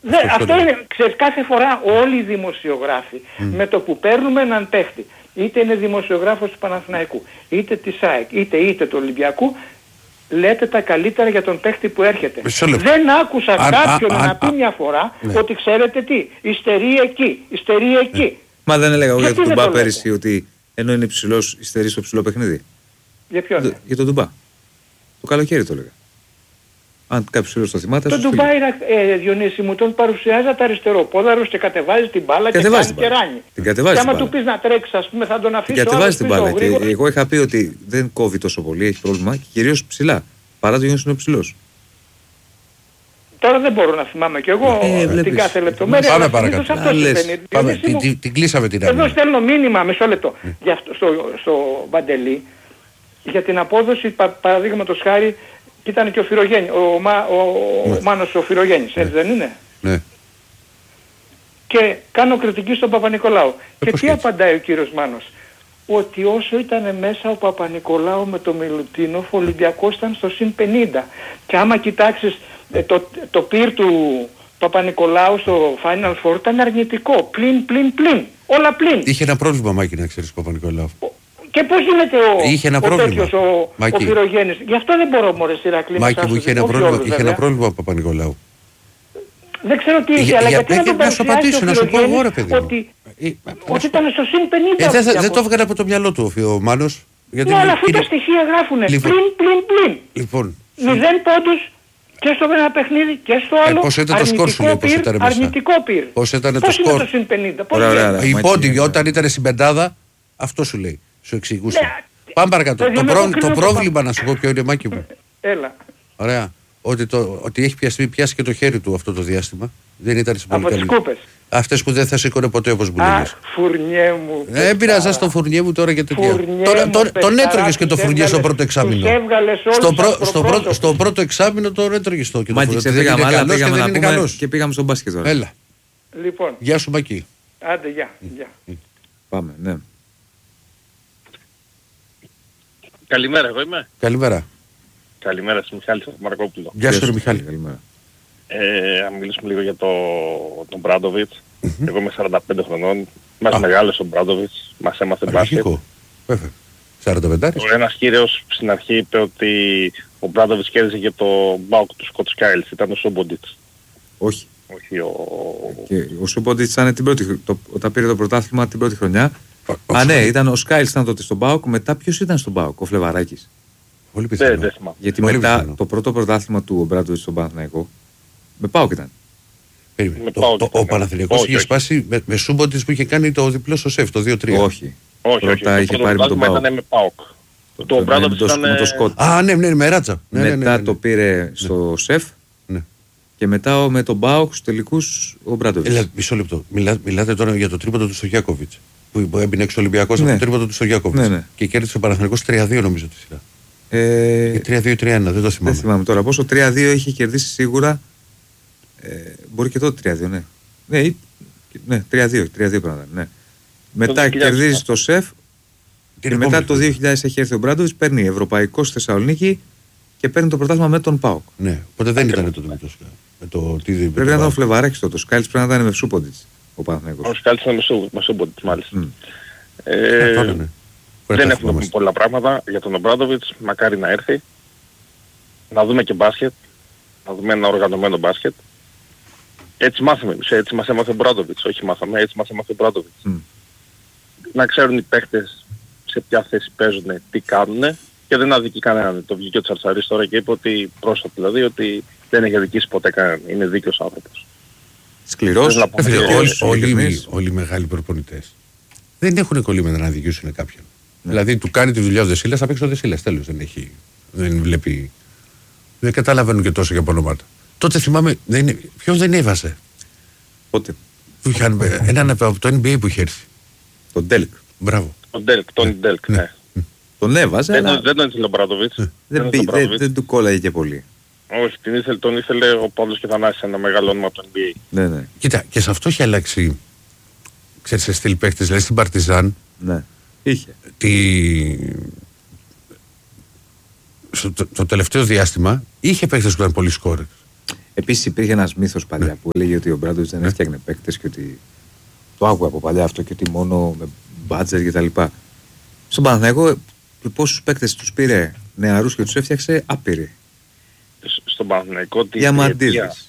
Αυτό είναι, ξέρεις, κάθε φορά όλοι οι δημοσιογράφοι με το που παίρνουμε έναν παίχτη, είτε είναι δημοσιογράφος του Παναθηναϊκού, είτε της ΑΕΚ, είτε του Ολυμπιακού, λέτε τα καλύτερα για τον παίχτη που έρχεται. Δεν άκουσα κάποιον να πει μια φορά ότι ξέρετε τι, υστερεί εκεί. Μα δεν έλεγα εγώ για τον Ντουμπά πέρυσι ότι ενώ είναι υψηλός, υστερεί στο ψηλό παιχνίδι. Για ποιον? Για τον Ντουμπά. Το καλοκαίρι το έλεγα. Αν κάποιος φίλος το θυμάται. Τον Ντουμπά, Διονύση μου, τον παρουσιάζα τα αριστεροπόδαρος και κατεβάζει την μπάλα και κάνει και ράνει. Και άμα του πεις να τρέξει, ας πούμε, θα τον αφήσει. Κατεβάζει την μπάλα. Και εγώ είχα πει ότι δεν κόβει τόσο πολύ, έχει πρόβλημα και κυρίως ψηλά. Παρά το γεγονός είναι ψηλός. Τώρα δεν μπορώ να θυμάμαι κι εγώ την κάθε λεπτομέρεια. Πάμε παρακάτω. Την κλείσαμε την άμυνα. Εδώ στέλνω μήνυμα, μισό λεπτό, στο Βαντελή για την απόδοση, παραδείγματος χάρη, ήταν και ο Φυρογέννης, ο Μάνος ο Φυρογέννης, έτσι δεν είναι? Ναι. Και κάνω κριτική στον Παπα-Νικολάου. Και τι απαντάει ο κύριος Μάνος? Ότι όσο ήταν μέσα ο Παπα-Νικολάου με το Μιλουτίνοφ, ο Ολυμπιακός ήταν στο συν 50. Και άμα κοιτάξεις το πυρ του Παπα-Νικολάου στο Final Four ήταν αρνητικό. Πλην. Όλα πλην. Είχε ένα πρόβλημα, Μάκη, να ξέρεις, Παπα-Νικολάου. Και πώς γίνεται ο τέτοιος ο Φυρογέννης? Γι' αυτό δεν μπορώ, μωρέ, Ηρακλή. Μάκη μου, είχε ένα πρόβλημα ο Παπα-Νικολάου. Δεν ξέρω τι είχε, αλλά γιατί να τον παρουσιάσει να σου πω εγώ, ρε παιδί μου. Ότι ήταν στο συν 50. Δεν το έβγαλε από το μυαλό του ο Μάνος. Ναι, αλλά αφού τα στοιχεία γράφουνε πλην. Λοιπόν. 0 πόντους και στο ένα παιχνίδι και στο άλλο. Πώς ήταν το σκορ σου, λέει, πώς ήταν μέσα? Αρνητικό πυρ. Πώς ήταν το πώς σκορ? είναι το συν 50? Οι πόντοι όταν ήταν στην πεντάδα, αυτό σου λέει. Σου εξηγούσε. Πάμε παρακάτω. Το πρόβλημα, να σου πω ποιο είναι, Μάκη μου. Έλα. Ωραία. Ότι έχει πιάσει και το χέρι του αυτό το διάστημα. Δεν ήταν σε πολύ καλή. Από τις κούπες. Αυτές που δεν θα σήκωνε ποτέ, όπως μου λέγες. Φουρνιέ μου. Πειράζα στο Φουρνιέ μου τώρα για τέτοια. Τον έτρωγες και το Φουρνιέ στο πρώτο εξάμηνο. Στο πρώτο εξάμηνο τον έτρωγες το. Μάκη, ξεφύγαμε, αλλά πήγαμε να πούμε και πήγαμε στον μπάσκετ τώρα. Έλα. Λοιπόν. Γεια σου, Μάκη. Άντε, γεια. Πάμε, ναι. Καλημέρα, εγώ είμαι. Καλημέρα. Καλημέρα στον Μιχάλη Μαρκόπουλο. Γεια σου, Μιχάλη. Καλημέρα. Αν μιλήσουμε λίγο για τον Μπράντοβιτς. Εγώ είμαι 45 χρονών. Μας μεγάλωσε ο Μπράντοβιτς. Μας έμαθε μπάσκετ. Βέβαια. 45. Ένας κύριος στην αρχή είπε ότι ο Μπράντοβιτς κέρδισε και το μπάουκ του Σκοτ Σκάιλς. Ήταν ο Σούμποντιτς. Όχι. Ο Σούμποντιτς ήταν όταν πήρε το πρωτάθλημα την πρώτη χρονιά. Ναι, ήταν ο Σκάιλς ήταν τότε στον μπάουκ. Μετά ποιος ήταν στον μπάουκ? Ο Φλεβαράκης. Πολύ πιθανό. Γιατί μετά το πρώτο πρωτάθλημα του Μπράντοβιτς στον Παναθηναϊκό με ΠΑΟΚ ήταν. Ο Παναθηναϊκός είχε σπάσει με Σούμποντιτς που είχε κάνει το διπλό στο ΣΕΦ, το 2-3. Όχι. Πρώτα είχε πάρει με τον ΠΑΟΚ. Ήταν με ΠΑΟΚ. Το Μπράντοβιτς ήταν με το Σκότ. Ναι, με Ράτσα. Μετά το πήρε στο ΣΕΦ. Και μετά με τον ΠΑΟΚ στους τελικούς ο Μπράντοβιτς. Μισό λεπτό. Μιλάτε τώρα για το τρίποντο του Στογιάκοβιτς. Που έμπαινε έξω Ολυμπιακός από το τρίποντο του Στογιάκοβιτς. Και κέρδισε ο Παναθηναϊκός 3-2 νομίζω τη σειρά. 3-2-3-1, δεν το θυμάμαι. Δεν θυμάμαι τώρα πόσο. 3-2 είχε κερδίσει σίγουρα. Μπορεί και τότε 3-2, ναι. Ναι, 3-2 πράγματα. Ναι. Μετά κερδίζει το ΣΕΦ. Και μετά το 2000 έχει έρθει ο Μπράντοβιτς, παίρνει ευρωπαϊκό στη Θεσσαλονίκη και παίρνει το πρωτάθλημα με τον ΠΑΟΚ. Ναι, οπότε δεν ήταν το Πρέπει να ήταν ο Φλεβαράκης τότε. Ο Σκάιλς πρέπει να ήταν με Σούμποντιτς. Ο Παναθηναϊκός. Ο Σκάιλς ήταν με Σούμποντιτς μάλιστα. Δεν έχουμε πολλά πράγματα για τον Μπράντοβιτς. Μακάρι να έρθει. Να δούμε και μπάσκετ. Να δούμε ένα οργανωμένο μπάσκετ. Έτσι μάθαμε. Έτσι μας έμαθε ο Μπράντοβιτς. Όχι μάθαμε. Έτσι μας έμαθε ο Μπράντοβιτς. Να ξέρουν οι παίχτες σε ποια θέση παίζουν, τι κάνουν. Και δεν αδικεί κανέναν. Το βγήκε ο Τσαρτσαρής τώρα και είπε ότι πρόσφατα δηλαδή ότι δεν έχει αδικήσει ποτέ κανέναν. Είναι δίκαιος άνθρωπος. Σκληρός. Όλοι οι μεγάλοι προπονητές δεν έχουν κολλήματα να αδικήσουν κάποιον. Δηλαδή του κάνει τη δουλειά ο Δεσίλας, θα παίξει ο Δεσίλας. Τέλος. Δεν βλέπει. Δεν καταλαβαίνουν και τόσο για ονόματα. Τότε θυμάμαι, ποιον δεν έβαζε. Πότε? Έναν από το NBA που είχε έρθει. Τον Ντέλκ. Μπράβο. Τον Ντέλκ, ναι. Τον έβαζε. Δεν τον ήθελε ο Μπράντοβιτς. Δεν του κόλλαγε και πολύ. Όχι, τον ήθελε ο Παύλος και Θανάσης, ένα μεγάλο όνομα από το NBA. Ναι. Κοίτα, και σε αυτό έχει αλλάξει. Ξέρεις, σε στυλ παίχτες, δηλαδή στην Παρτιζάν. Ναι. Είχε. Το τελευταίο διάστημα είχε παίχτες που ήταν πολύ σκόρες. Επίσης υπήρχε ένας μύθος παλιά που έλεγε ότι ο Μπράντοβιτς δεν έφτιαχνε παίκτες και ότι. Το άκουγα από παλιά αυτό και ότι μόνο με μπάτζερ και τα λοιπά. Στον Παναθηναϊκό, πόσους παίκτες τους πήρε νεαρούς και τους έφτιαξε άπειροι. Στον Παναθηναϊκό Διαμαντίδης,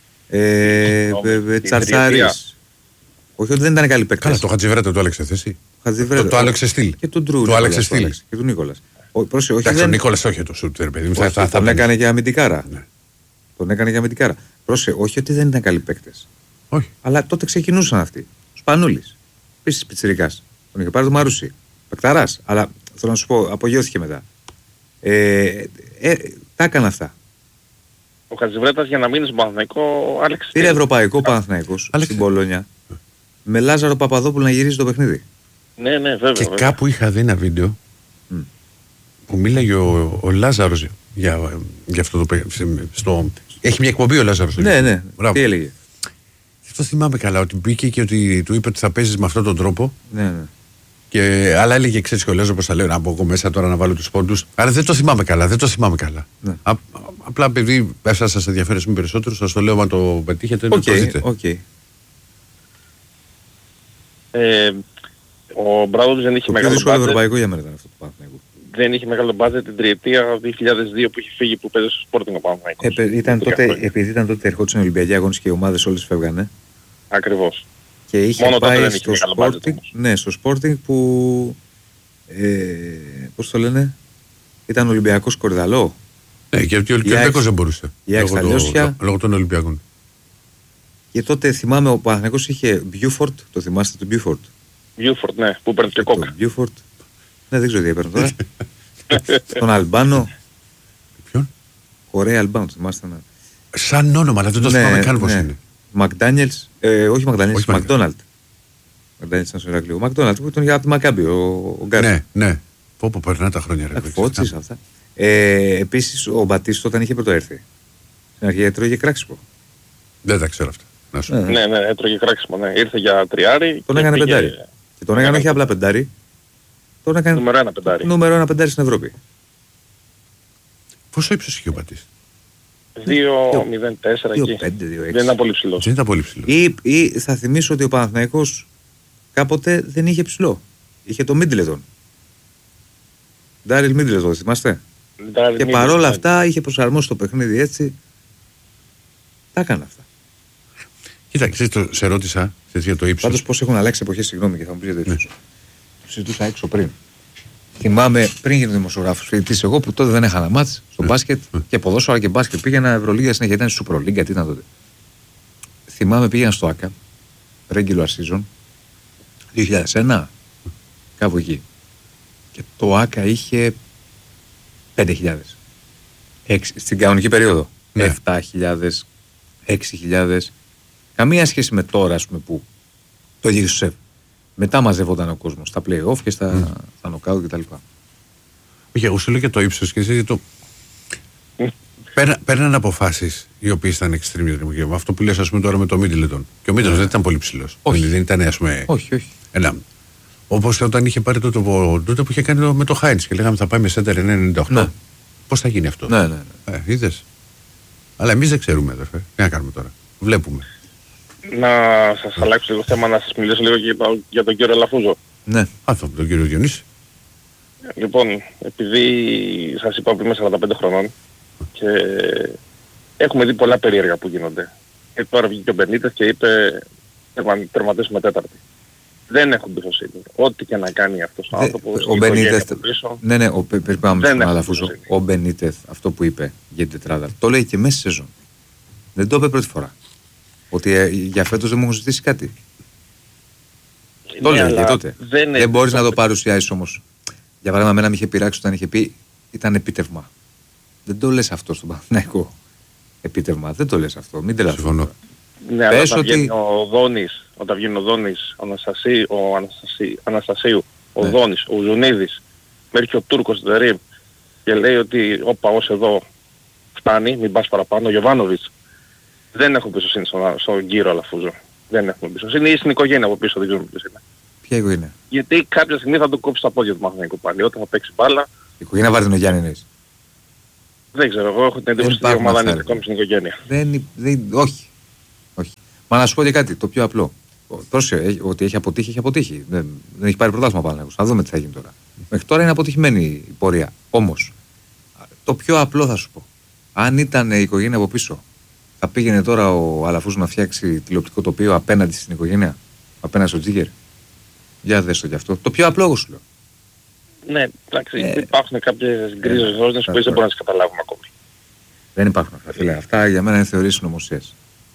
Τσαρτσάρης. Όχι ότι δεν ήταν καλή παίκτες. Καλά, το Χατζιβρέτο το άλλαξε θέση. Το άλλαξε στυλ. Και τον Ντρου. Το άλλαξε στυλ. Και τον Νίκολας. Εντάξει, ο Νίκολας όχι το σούτερ, παιδί μου. Τον έκανε για αμυντικάρα. Τον έκανε για αμυντικάρα. Πρόσεχε, όχι ότι δεν ήταν καλοί παίκτες. Όχι. Αλλά τότε ξεκινούσαν αυτοί. Σπανούλης. Επίσης πιτσιρικάς. Τον είχε πάρει το Μαρούσι. Πεκταράς. Αλλά θέλω να σου πω, απογειώθηκε μετά. Τα έκανε αυτά. Ο Χατζιβρέτας για να μείνει στον Παναθηναϊκό άλλαξε. Πήρε ευρωπαϊκό Παναθηναϊκός στην Πολόνια. Με Λάζαρο Παπαδόπουλο να γυρίζει το παιχνίδι. Ναι, βέβαια. Και κάπου είχα δει ένα βίντεο που μίλαγε ο Λάζαρος για αυτό το παιχνίδι. Έχει μια εκπομπή ο Λάζαρος. Ναι. Τι έλεγε. Αυτό θυμάμαι καλά, ότι μπήκε και ότι του είπε ότι θα παίζεις με αυτόν τον τρόπο. Ναι. Αλλά έλεγε, ξέρεις και ο Λάζαρος πως θα λέει, να μπω εγώ μέσα τώρα να βάλω τους πόντους. Αλλά δεν το θυμάμαι καλά. Ναι. Απλά επειδή σας ενδιαφέρει περισσότερο, σας το λέω, αν το πετύχετε, να το δείτε. Ο Μπράντοβιτς δεν είχε μεγάλο μπάτζετ. Ευρωπαϊκό για μένα ήταν αυτό το Παναθηναϊκό. Δεν είχε μεγάλο μπάτζετ την τριετία 2002 που είχε φύγει, που παίζει στο Sporting ο Παναθηναϊκός. Επειδή ήταν τότε ερχόντουσαν οι Ολυμπιακοί αγώνες και οι ομάδες όλες φεύγανε. Ακριβώς. Και είχε μόνο πάει δεν στο είχε Sporting. Ναι, στο Sporting που. Πώς το λένε, ήταν Ολυμπιακός Κορδαλό. Ναι, γιατί ο Ολυμπιακός δεν μπορούσε. Λόγω των Ολυμπιακών. Και τότε θυμάμαι ο Παναθηναϊκός είχε Μπιούφορτ, το θυμάστε τον Μπιούφορτ. Μπιούφορτ, ναι, που παίρνει και κόκα. Μπιούφορτ. Ναι, δεν ξέρω τι έπαιρνε τώρα. Τον Αλμπάνο. Ποιον? Κορέα Αλμπάνο, θυμάστε να. Σαν όνομα, αλλά δεν το θυμάμαι καν πώς είναι. Μακδάνιελς, όχι Μακδάνιελς, Μακδόναλτ. Μακδάνιελς ήταν στο Ηρακλείο. Μακδόναλτ που ήταν για τη Μακάμπη, ο Γκάρι. Ναι. Πω περνά τα χρόνια ρε. Φώτσις αυτά. Επίσης ο Μπατίστο όταν είχε πρώτο έρθει. Στην αρχή έτρωγε κράξιμο. Δεν τα ξέρω αυτά. Ναι, έτρωγε κράξιμο. Ναι. Ήρθε για τριάρι. Τον έκανε πεντάρι. Και τον έκανε όχι απλά πεντάρι. Τον έκανε νούμερο ένα πεντάρι στην Ευρώπη. Πόσο ύψος είχε ο Μπατίστο? 2-0-4 εκεί. Δεν ήταν πολύ ψηλός. Ή θα θυμίσω ότι ο Παναθηναϊκός κάποτε δεν είχε ψηλό. Είχε το Μίντλετον. Ντάριλ Μίντλετον, θυμάστε. Και παρόλα αυτά είχε προσαρμόσει το παιχνίδι έτσι. Τα έκανε αυτά. Κοίτα, ξέρεις, σε ρώτησα για το ύψος. Πάντως πώς έχουν αλλάξει εποχές, συγγνώμη και θα μου πεις για το ύψος. Το συζητούσα έξω πριν. Θυμάμαι πριν γίνω δημοσιογράφος φοιτητής εγώ που τότε δεν έχανα μάτς στο μπάσκετ και ποδόσφαιρο αλλά και μπάσκετ. Πήγαινα Ευρωλίγα συνέχεια, ήταν στη Super League, τι ήταν τότε. Θυμάμαι πήγαινα στο ΑΚΑ, regular season, 2001, κάπου εκεί. Και το ΑΚΑ είχε 5.000. Στην κανονική περίοδο. 7.000, 6.000. Καμία σχέση με τώρα, ας πούμε, που το γύρισε στο ΣΕΒ. Μετά μαζεύονταν ο κόσμος στα play-off και στα knockout κτλ. Όχι, εγώ σου λέω και το ύψος και εσύ το. Παίρναν αποφάσεις οι οποίες ήταν extreme. Αυτό που λες, ας πούμε, τώρα με το Μίτλετον. Και ο Μίτλετον δεν ήταν πολύ ψηλός. Δεν ήταν, ας πούμε. Όχι. Όπως όταν είχε πάρει τότε που είχε κάνει με το Χάιντς και λέγαμε θα πάει με σέντερ 98. Ναι. Πώς θα γίνει αυτό? Ναι. Είδες. Αλλά εμείς δεν ξέρουμε, αδερφέ. Τι να κάνουμε τώρα. Βλέπουμε. Να σας αλλάξω λίγο θέμα, να σας μιλήσω λίγο για τον κύριο Λαφούζο. Ναι. Αυτό, τον κύριο Διονύση. Λοιπόν, επειδή σας είπα ότι είμαι 45 χρονών και έχουμε δει πολλά περίεργα που γίνονται. Και τώρα βγήκε ο Μπενίτες και είπε τερματίσουμε τέταρτη. Δεν έχουν εμπιστοσύνη. Ό,τι και να κάνει αυτός ο άνθρωπος. Ο Μπενίτες. Ναι, πάμε στον Αλαφούζο. Ο Μπενίτες αυτό που είπε για την τετράδα το λέει και μέσα στη σεζόν. Δεν το είπε πρώτη φορά. Ότι για φέτος δεν μου έχουν ζητήσει κάτι. Το λέει και τότε. Δεν μπορείς να το παρουσιάσεις όμως. Για παράδειγμα, εμένα με είχε πειράξει όταν είχε πει ήταν επίτευγμα. Δεν το λες αυτό στον Παναθηναϊκό. Επίτευγμα. Δεν το λες αυτό. Μην τρελαθώ. Ναι, αλλά όταν βγαίνει ο Δόνης, ο Αναστασίου, ο Δόνης, ο Ζουνίδης, μέχρι και ο Τούρκος Τερίμ και λέει ότι όπα ως εδώ φτάνει, μην πας παραπάνω, ο Γιοβάνοβιτς. Δεν έχω εμπιστοσύνη στον κύριο Αλαφούζο. Δεν έχουμε εμπιστοσύνη. Ή στην οικογένεια από πίσω, δεν ξέρουμε ποιος είναι. Ποια οικογένεια? Γιατί κάποια στιγμή θα του κόψει τα πόδια του Παναθηναϊκού πάλι. Όταν θα παίξει μπάλα. Η οικογένεια Βαρδινογιάννη είναι. Δεν ξέρω, εγώ έχω την εντύπωση ότι η ομάδα είναι ακόμη στην οικογένεια. Όχι. Μα να σου πω και κάτι, το πιο απλό. Ότι έχει αποτύχει. Δεν έχει πάρει πρωτάθλημα πάνω. Να δούμε τι θα γίνει τώρα. Μέχρι τώρα είναι αποτυχημένη η πορεία. Όμως, το πιο απλό θα σου πω. Αν ήταν η οικογένεια από πίσω, θα πήγαινε τώρα ο Αλαφούς να φτιάξει τηλεοπτικό τοπίο απέναντι στην οικογένεια, απέναντι στο Τζίγερ. Για δες το κι αυτό. Το πιο απλό εγώ σου λέω. Ναι, εντάξει, υπάρχουν κάποιες γκρίζες ζώνες που δεν μπορούμε να τις καταλάβουμε ακόμη. Δεν υπάρχουν αυτά, φίλε. Αυτά για μένα είναι θεωρίες συνωμοσίας.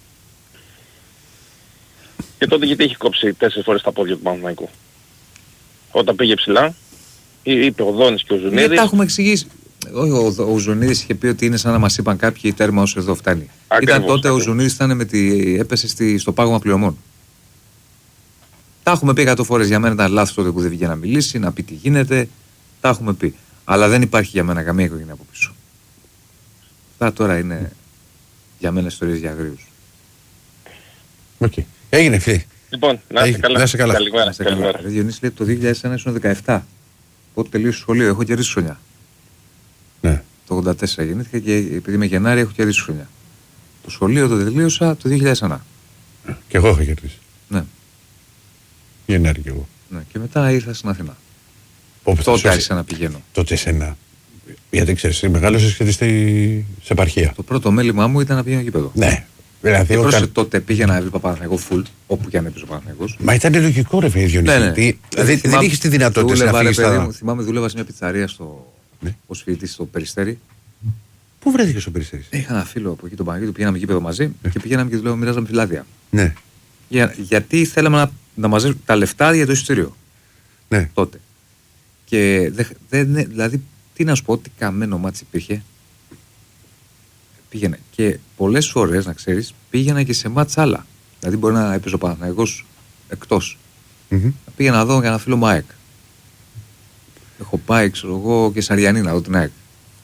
Και τότε γιατί έχει κόψει 4 φορές τα πόδια του Παναθηναϊκού? Όταν πήγε ψηλά, είπε ο Δόνης και ο Ζουνίδης. Δεν τα έχουμε εξηγήσει. Όχι, ο Ζουνίδης είχε πει ότι είναι σαν να μας είπαν κάποιοι τέρμα όσο εδώ φτάνει. Ακριβώς, ήταν τότε ο Ζουνίδης έπεσε στο πάγωμα πληρωμών. Τα έχουμε πει 100 φορές. Για μένα ήταν λάθος τότε που δεν βγήκε να μιλήσει, να πει τι γίνεται. Τα έχουμε πει. Αλλά δεν υπάρχει για μένα καμία οικογένεια από πίσω. Αυτά τώρα είναι για μένα ιστορίες για αγρίους. Οκ. Έγινε, φίλε. Λοιπόν, να είστε καλά. Καλημέρα. Διονύση λέει το 2001 ήσουν 17. Πότε τελείωσε το σχολείο, έχω κερδίσει χρονιά. Ναι. Το 84 γεννήθηκα και επειδή είμαι Γενάρη έχω κερδίσει χρονιά. Το σχολείο το τελείωσα το 2001. Και εγώ έχω κερδίσει. Ναι. Γενάρη κι εγώ. Ναι. Και μετά ήρθα στην Αθήνα. Τότε άρχισα να πηγαίνω. Τότε εσένα. Γιατί ξέρεις, μεγάλωσες και σε επαρχία. Το πρώτο μέλημά μου ήταν να πηγαίνω γήπεδο. Ναι. Δηλαδή, τότε πήγαινα να βρει Παναθηναϊκό φουλ, όπου και αν έπαιζε ο Παναθηναϊκός. Μα ήταν λογικό ρε παιδί Διονύση. Ναι. Δηλαδή δεν είχες τη δυνατότητα να φύγεις στα... Θυμάμαι δούλευα σε μια πιτσαρία ως φοιτητής στο Περιστέρι. Πού βρέθηκες στο Περιστέρι? Είχα ένα φίλο από εκεί τον Παναγιώτη, πηγαίναμε γήπεδο μαζί και πηγαίναμε και δουλεύαμε, μοιράζαμε φυλάδια. Ναι. Γιατί θέλαμε να μαζέψουμε τα λεφτά για το εισιτήριο. Ναι. Τότε. Και δηλαδή, τι να σου πω, τι καμένο μάτς υπήρχε. Πήγαινα. Και πολλές φορές, να ξέρεις, πήγαινα και σε μάτς άλλα. Δηλαδή, μπορεί να έπαιζε ο Παναθηναϊκός εκτός. Πήγαινα να δω για ένα φίλο μου ΑΕΚ. Έχω πάει, ξέρω εγώ, και Σαριανή να δω την ΑΕΚ.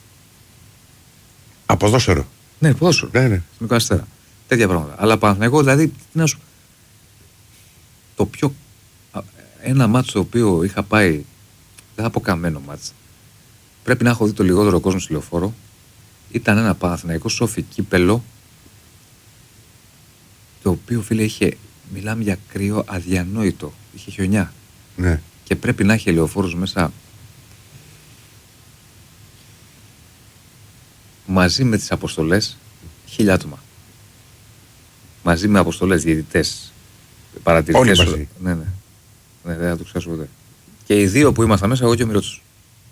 Ποδόσφαιρο. Ναι, ποδόσφαιρο. Ναι. Στην Αστέρα. Τέτοια πράγματα. Αλλά Παναθηναϊκό, δηλαδή, τι να σου. Το πιο. Ένα μάτς το οποίο είχα πάει. Δεν θα πω καμένο μάτς. Πρέπει να έχω δει το λιγότερο κόσμο στη Λεωφόρο. Ήταν ένα Παναθηναϊκό Σόφι κύπελο. Το οποίο, φίλε, είχε. Μιλάμε για κρύο αδιανόητο. Είχε χιονιά. Ναι. Και πρέπει να έχει Λεωφόρος μέσα. Μαζί με τις αποστολές 1000 άτομα. Μαζί με αποστολές, διαιτητές, παρατηρητές. Όλοι μαζί. Ναι, δεν θα το ξεχάσω ποτέ. Και οι δύο που ήμασταν μέσα, εγώ και ο Μυρότσος.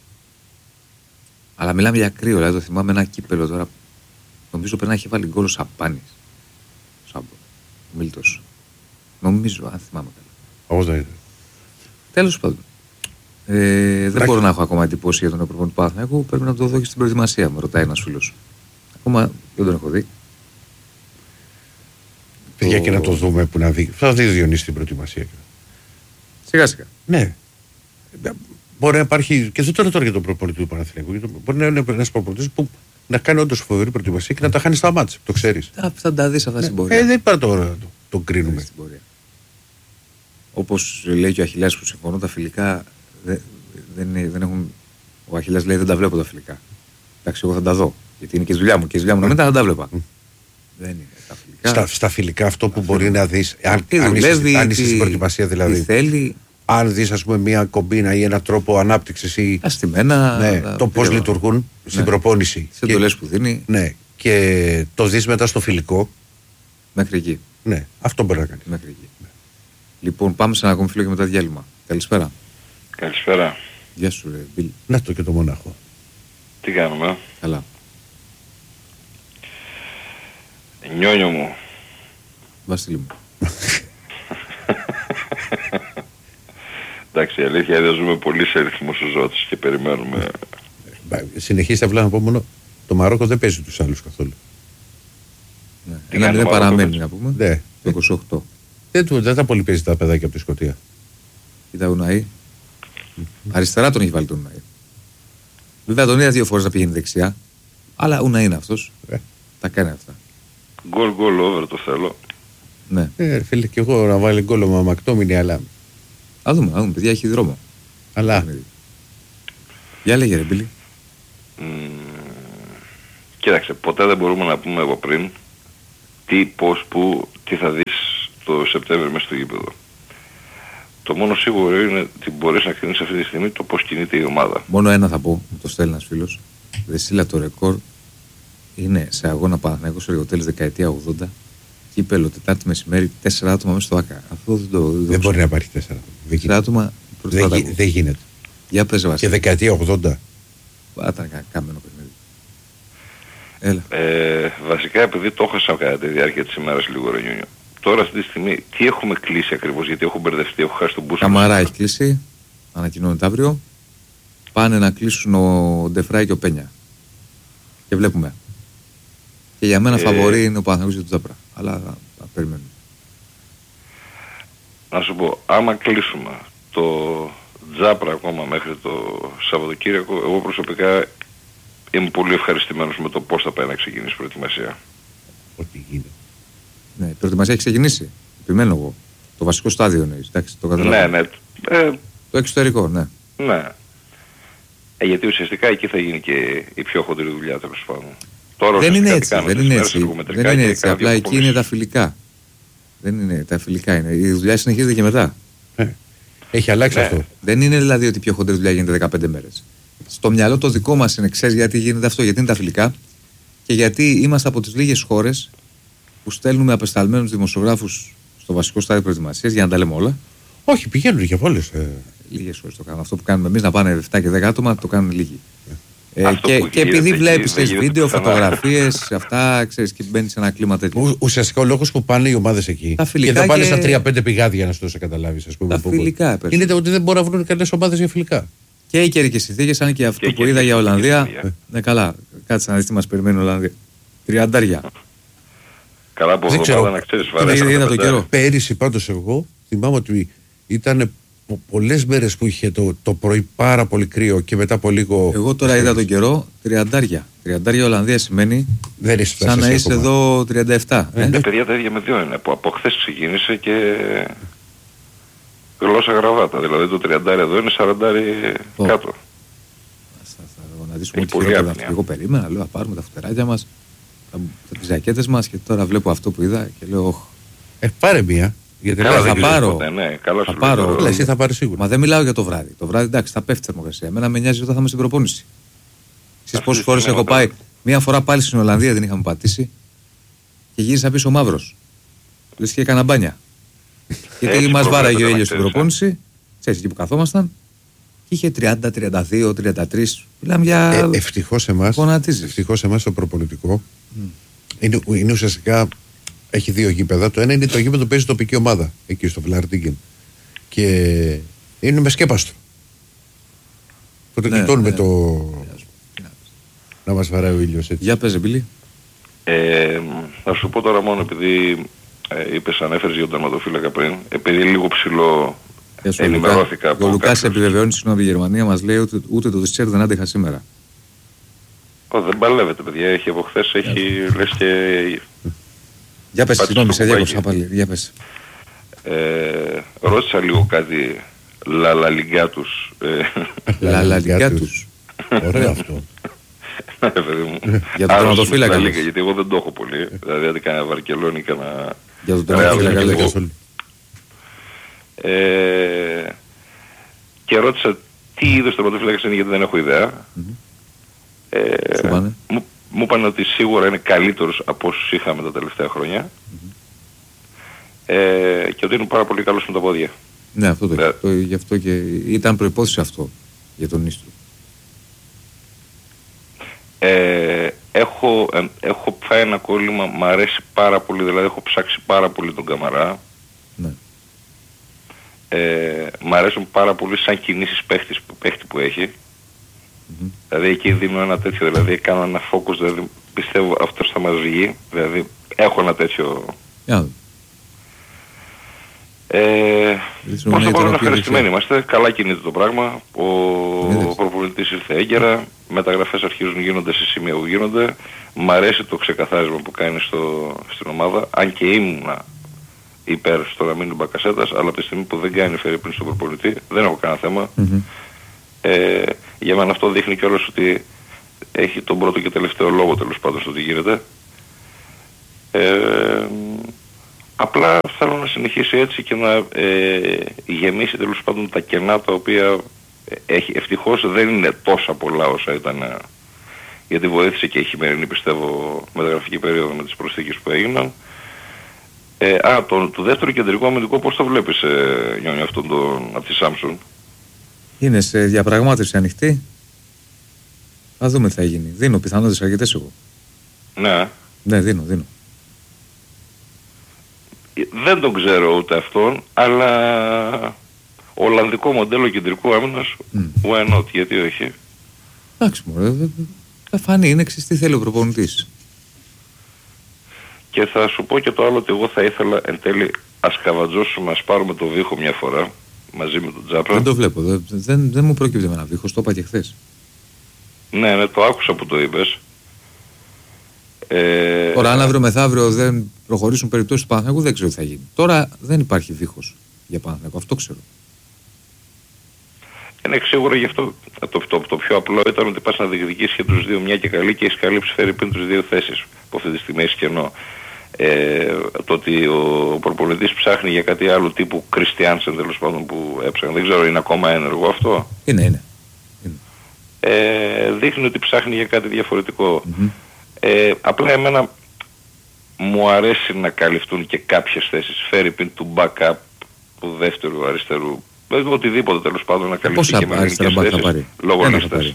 Αλλά μιλάμε για κρύο, δηλαδή το θυμάμαι ένα κύπελο τώρα. Νομίζω πρέπει να έχει βάλει γκολ ο Σαμπάνης. Ο Μίλτος. Νομίζω, αν θυμάμαι καλά. Όπως δεν είναι. Τέλος πάντων. Δεν μπορώ να έχω ακόμα εντυπώσει για τον προπονητή του Παναθηναϊκού. Πρέπει να το δω και στην προετοιμασία, μου ρωτάει ένας φίλος. Ακόμα δεν τον έχω δει. Παιδιά και να το δούμε που να δει. Θα δει Διονύση στην προετοιμασία. Σιγά σιγά. Ναι. Μπορεί να υπάρχει. Και δεν το λέω τώρα για τον προπονητή του Παναθηναϊκού. Μπορεί να είναι ένας προπονητής που να κάνει όντως φοβερή προετοιμασία και να τα χάνει στα μάτς. Το ξέρεις. Θα τα δεις αυτά στην πορεία. Δεν υπάρχει τώρα το κρίνουμε. Όπως λέει και ο Αχιλλέας που συμφωνώ, τα φιλικά δεν έχουν. Ο Αχιλλέας λέει δεν τα βλέπω τα φιλικά. Εντάξει, εγώ θα τα δω. Γιατί είναι και η δουλειά μου. Και η δουλειά μου να μην τα βλέπα. Δεν είναι τα φιλικά. Στα φιλικά αυτό που μπορεί να δεις. Αν είσαι στην προετοιμασία δηλαδή. Τι θέλει. Αν δεις ας πούμε μια κομπίνα ή έναν τρόπο ανάπτυξης ή το πώς λειτουργούν στην προπόνηση. Σε εντολές που δίνει. Ναι. Και το δεις μετά στο φιλικό. Μέχρι εκεί. Ναι. Αυτό μπορεί να κάνει. Μέχρι εκεί. Λοιπόν, πάμε σε ένα ακόμη φίλο και μετά διάλειμμα. Καλησπέρα. Καλησπέρα. Γεια σου, ρε Μπιλ. Να το και το μονάχο. Τι κάνουμε? Καλά. Νιόνιο μου. Βασίλη μου. Εντάξει, η αλήθεια είναι ζούμε πολύ σε ρυθμό ζώτης και περιμένουμε. Συνεχίστε απλά να πω μόνο. Το Μαρόκο δεν παίζει τους άλλους καθόλου. Ναι. Δεν παραμένει να πούμε. Ναι. Το 28. Δεν τα πολύ παίζει τα παιδάκια από τη Σκωτία. Κοίτα Ουναή. Αριστερά τον έχει βάλει τον Ουναή. Βέβαια τον είδα 2 φορές να πηγαίνει δεξιά. Αλλά Ουναή είναι αυτός. Τα κάνει αυτά. Γκολ over το θέλω. Ναι. Φίλε και εγώ να βάλει γκολ ο Μαμακτόμινη, αλλά. Α δούμε, παιδιά έχει δρόμο. Αλλά. Για λέγε ρε Μπίλη. Κοίταξε, ποτέ δεν μπορούμε να πούμε από πριν τι, πώς, πού, τι θα δεις το Σεπτέμβριο μέσα στο γήπεδο. Το μόνο σίγουρο είναι ότι μπορείς να κρίνεις αυτή τη στιγμή το πώς κινείται η ομάδα. Μόνο ένα θα πω, μου το στέλνει ένας φίλος. Δεσίλα, το ρεκόρ είναι σε αγώνα Παναθηναϊκός Αργοτέλης δεκαετία 80. Κύπελλο Τετάρτη μεσημέρι, 4 άτομα μέσα στο ΆΚΑ. Αυτό δεν μπορεί να υπάρχει 4 άτομα. Δεν γίνεται. Για πες, Βασίλη. Και δεκαετία 80. Ήταν κάμενο παιχνίδι. Έλα. Βασικά επειδή το έχασα κατά τη διάρκεια της ημέρας λίγο Ρενιούνιο. Τώρα αυτή τη στιγμή τι έχουμε κλείσει ακριβώς, γιατί έχω μπερδευτεί, έχω χάσει τον μπούσο. Καμαρά έχει κλείσει, ανακοινώνεται αύριο. Πάνε να κλείσουν ο Ντεφράι και ο Πένια. Και βλέπουμε. Και για μένα φαβορί είναι ο Παναθηναϊκός και το Τζάπρα. Αλλά θα περιμένουμε. Να σου πω, άμα κλείσουμε το Τζάπρα ακόμα μέχρι το Σαββατοκύριακο, εγώ προσωπικά είμαι πολύ ευχαριστημένος με το πώς θα πάει να ξεκινήσει η προετοιμασία. Ό,τι γίνεται. Ναι, η προετοιμασία έχει ξεκινήσει. Επιμένω εγώ. Το βασικό στάδιο είναι. Εντάξει, το καταλαβαίνω. Ναι. Το εξωτερικό, ναι. Ναι. Γιατί ουσιαστικά εκεί θα γίνει και η πιο χοντρή δουλειά, τέλος πάντων. Τώρα δεν είναι έτσι. Δεν είναι έτσι. Απλά εκεί είναι τα φιλικά. Δεν είναι τα φιλικά. Είναι. Η δουλειά συνεχίζεται και μετά. Έχει αλλάξει αυτό. Δεν είναι δηλαδή ότι η πιο χοντρή δουλειά γίνεται 15 μέρες. Στο μυαλό το δικό μας είναι, ξέρεις γιατί γίνεται αυτό, γιατί είναι τα φιλικά και γιατί είμαστε από τις λίγες χώρες που στέλνουμε απεσταλμένους δημοσιογράφους στο βασικό στάδιο προετοιμασίας για να τα λέμε όλα. Όχι, πηγαίνουν και πολλές. Λίγες χώρες το κάνουν. Αυτό που κάνουμε εμείς να πάνε 7 και 10 άτομα το κάνουν λίγοι. Και επειδή βλέπεις βίντεο, φωτογραφίες, αυτά, ξέρεις, και μπαίνεις σε ένα κλίμα τέτοιο. Ουσιαστικά ο λόγος που πάνε οι ομάδες εκεί και δεν πάνε στα 3-5 πηγάδια να στο καταλάβεις, ας πούμε. Τα φιλικά είναι ότι δεν μπορούν να βρουν καλές ομάδες για φιλικά. Και οι καιρικές συνθήκες, αν και αυτό που είδα για Ολλανδία. Ναι, καλά. Κάτσε να δεις τι μας περιμένει η Ολλανδία. 30. Καλά από εβδομάδα να ξέρεις είδα το καιρό. Πέρυσι πάντως εγώ θυμάμαι ότι ήταν πολλές μέρες που είχε το πρωί πάρα πολύ κρύο και μετά από λίγο. Εγώ τώρα είδα τον καιρό 30. 30 Ολλανδία σημαίνει δεν σαν να είσαι εδώ 37. Παιδιά τα ίδια με δύο είναι. Από χθες ξεκίνησε και γλώσσα γραβάτα. Δηλαδή το 30 εδώ είναι 40 κάτω. Να δείσουμε ό,τι χειρότερα. Εγώ περίμενα, λέω, να πάρουμε τα φουτεράκια μας, τις ζακέτες μας και τώρα βλέπω αυτό που είδα και λέω πάρε μία. Γιατί θα πάρω. Θα πάρω. Εσύ θα πάρει σίγουρα. Μα δεν μιλάω για το βράδυ. Το βράδυ εντάξει θα πέφτει η θερμοκρασία. Εμένα με νοιάζει όταν θα είμαι στην προπόνηση. Στις πόσες φορές έχω πάει. Μία φορά πάλι στην Ολλανδία δεν είχαμε πατήσει και γύρισα πίσω μαύρος. Λες και έκανα μπάνια. Γιατί μας βάραγε ο ήλιος στην προπόνηση. Ξέρεις εκεί που καθόμασταν. Και είχε 30, 32, 33. Μιλάμε για. Ευτυχώς εμάς το προπονητικό είναι ουσιαστικά. Έχει δύο γήπεδα. Το ένα είναι το γήπεδο που παίζει τοπική ομάδα εκεί στο Βλαρτίγκεν. Και είναι με σκέπαστρο. Που το κοιτώνουμε να μας βαράει ο ήλιος έτσι. Για παίζε Μπίλη. Θα σου πω τώρα μόνο επειδή ανέφερες για τον τερματοφύλακα πριν. Επειδή λίγο ψηλό ενημερώθηκα. Ο Λουκάς επιβεβαιώνει συγγνώμη η Γερμανία μας λέει ότι ούτε το Διστσέρ δεν άντεχα σήμερα. Δεν παλεύεται παιδιά. Έχει από χθες λες και. Για πες, συγγνώμη, σε διάκοψα πάλι, για πες. Ρώτησα λίγο κάτι λαλαλιγκάτους. Λαλαλιγκάτους. Ωραίο αυτό. Ναι, παιδί μου. Για τον τερματοφύλακα. Γιατί εγώ δεν το έχω πολύ. Δηλαδή, αν κάνα Βαρκελόνη, κάνα. Για τον τερματοφύλακα. Και ρώτησα τι είδος τερματοφύλακας είναι, γιατί δεν έχω ιδέα. Μου είπαν ότι σίγουρα είναι καλύτερος από όσους είχαμε τα τελευταία χρόνια και ότι είναι πάρα πολύ καλός με τα πόδια. Ναι, αυτό γι' αυτό και ήταν προϋπόθεση αυτό για τον Νίστρο. Έχω φάει ένα κόλλημα, μ' αρέσει πάρα πολύ, δηλαδή έχω ψάξει πάρα πολύ τον Καμαρά. Ναι. Μ' αρέσουν πάρα πολύ σαν κινήσεις παίχτη που έχει. Δηλαδή εκεί δίνω ένα τέτοιο, δηλαδή κάνω ένα focus, δηλαδή πιστεύω αυτός θα μας βγει, δηλαδή έχω ένα τέτοιο. Πώς θα πω, ευχαριστημένοι είμαστε, καλά κινείται το πράγμα, ο προπονητής ήρθε έγκαιρα, μεταγραφές αρχίζουν γίνονται σε σημεία που γίνονται, μ' αρέσει το ξεκαθάρισμα που κάνει στην ομάδα, αν και ήμουνα υπέρ στο να μείνει Μπακασέτας, αλλά από τη στιγμή που δεν κάνει φερρυπίν στον προπονητή, δεν έχω κανένα θέμα. Για μένα αυτό δείχνει κιόλας ότι έχει τον πρώτο και τελευταίο λόγο τέλος πάντων στο τι γίνεται. Απλά θέλω να συνεχίσει έτσι και να γεμίσει τέλος πάντων τα κενά τα οποία έχει. Ευτυχώς δεν είναι τόσα πολλά όσα ήταν, γιατί βοήθησε και η χειμερινή, πιστεύω, μεταγραφική περίοδο με τις προσθήκες που έγιναν. Το δεύτερο κεντρικό αμυντικό πώς το βλέπεις, Γιώργο, αυτόν τον από τη Samsung? Είναι σε διαπραγμάτευση ανοιχτή. Θα δούμε τι θα γίνει. Δίνω πιθανότητες αρκετές εγώ. Ναι. Ναι, δίνω. Δεν τον ξέρω ούτε αυτόν, αλλά ολλανδικό μοντέλο κεντρικού άμυνας, why not, γιατί όχι. Εντάξει, θα φανεί, είναι εξής τι θέλει ο προπονητής. Και θα σου πω και το άλλο, ότι εγώ θα ήθελα εν τέλει ας καβατζώσουμε, ας πάρουμε το Βίχο μια φορά μαζί με τον Τζάπρα. Δεν το βλέπω, δεν μου προκύπτει με ένα Βίχο, το είπα και χθες. Ναι, το άκουσα που το είπες. Τώρα αν αύριο μεθαύριο δεν προχωρήσουν περιπτώσεις του Παναθηναϊκού δεν ξέρω τι θα γίνει. Τώρα δεν υπάρχει Βίχος για Παναθηναϊκό, αυτό ξέρω. Είναι σίγουρα γι' αυτό το πιο απλό ήταν ότι πας να διεκδικήσεις και τους δύο μια και καλή και έχεις καλύψει φέρει πριν τους δύο θέσεις που αυτή τη στιγμή έχεις κενό. Το ότι ο προπονητής ψάχνει για κάτι άλλο τύπου Κριστιάνσεν τέλος πάντων που έψαχνε, δεν ξέρω, είναι ακόμα ένεργο αυτό? Είναι. Δείχνει ότι ψάχνει για κάτι διαφορετικό. Απλά εμένα μου αρέσει να καλυφθούν και κάποιες θέσεις, φέρει πριν του backup του δεύτερου αριστερού, οτιδήποτε τέλος πάντων να καλυφθεί και με ελληνικές θέσεις λόγω λίστας.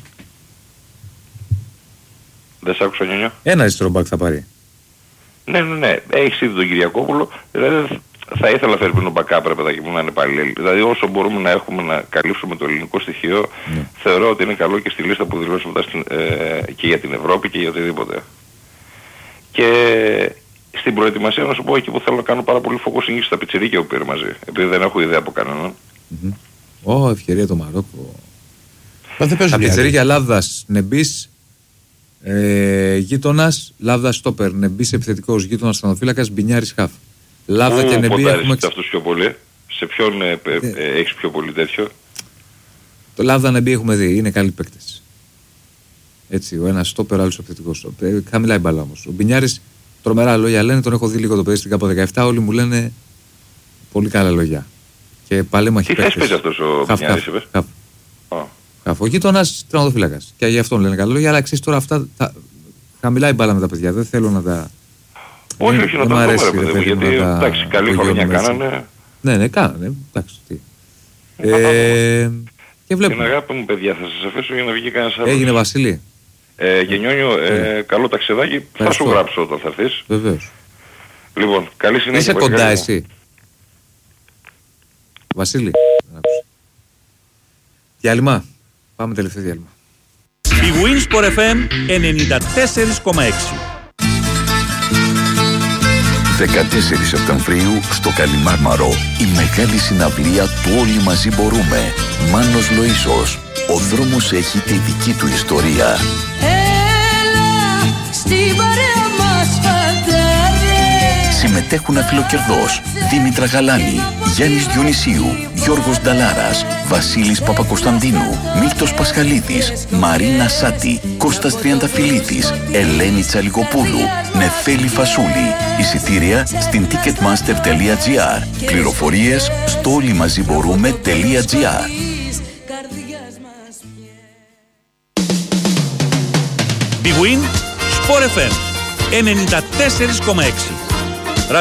Δεν σ' άκουσα, Νιόνιο? Ένα αριστερό μπακ θα πάρει. Ναι. Έχεις ήδη τον Κυριακόπουλο, δηλαδή θα ήθελα φέρει πριν ο backup, ρε παιδάκι μου, να είναι πάλι. Δηλαδή όσο μπορούμε να έχουμε να καλύψουμε το ελληνικό στοιχείο, θεωρώ ότι είναι καλό και στη λίστα που δηλώσουμε και για την Ευρώπη και για οτιδήποτε. Και στην προετοιμασία να σου πω εκεί που θέλω να κάνω πάρα πολύ focusing στα πιτσιρίκια που πήρε μαζί, επειδή δεν έχω ιδέα από κανέναν. Ευκαιρία το Μαρόκο. Τα πιτσιρίκια Λάβδας, Νεμπής, γείτονας, Λάβδας στόπερ, Νεμπής επιθετικός, γείτονας στανοφύλακας, Μπινιάρης χαφ. Λάβδα και Νεμπή έχουμε... αυτούς πιο πολύ. Σε ποιον έχεις πιο πολύ τέτοιο? Το Λάβδα Νεμπή έχουμε δει, είναι καλοί παίκτες. Έτσι, ο ένας στόπερ, ο άλλος επιθετικός. Χαμηλά η μπάλα όμως. Ο Μπινιάρης, τρομερά λόγια λένε, τον έχω δει λίγο το παιδί στην ΚΑΠΟ 17, όλοι μου λένε πολύ καλά λόγια. Και παλέμαχοι παίκτες. Τι θες αυτός ο Μπινιάρης, είπες? Χαφ. Ο γείτονας τερματοφύλακας. Και γι' αυτόν λένε καλά λόγια, αλλά ξέρεις τώρα αυτά χαμηλά η μπάλα με τα παιδιά, δεν θέλω να τα... Όχι, να τα πούμε, ρε παιδί μου, γιατί εντάξει, καλή χρονιά κάνανε. Ναι, κάνανε, εντάξει, τι. Και βλέπουμε. Την αγάπη μου, παιδιά, θα σας αφήσω για να βγει κανένας άλλος. Έγινε, Βασίλη. Γενιόνιο, καλό ταξιδάκι, θα σου γράψω όταν θα έρθεις. Βεβαίως. Λοιπόν, καλή συνέχεια. Είσαι κοντά εσύ? Βασίλη. Διάλειμμα. Πάμε τελευταίο διάλειμμα. Η Winsport FM 94,6. 14 Σεπτεμβρίου στο Καλιμάρμαρο η μεγάλη συναυλία του Όλοι Μαζί Μπορούμε. Μάνος Λοΐσος. Ο δρόμος έχει τη δική του ιστορία. Έλα στην παρέα μας, φαντάρε. Συμμετέχουν Αφιλοκερδός, Δήμητρα Γαλάνη, Γιάννης Διονυσίου, Γιώργος Νταλάρας, Βασίλης Παπακοσταντίνου, Μίλτος Πασχαλίδης, Μαρίνα Σάτη, Κώστας Τριανταφυλλίδης, Ελένη Τσαλικοπούλου, Νεφέλη Φασούλη. Εισιτήρια στην ticketmaster.gr. Πληροφορίες στο όλοιμαζιμπορούμε.gr. Big Win Sport FM 94,6.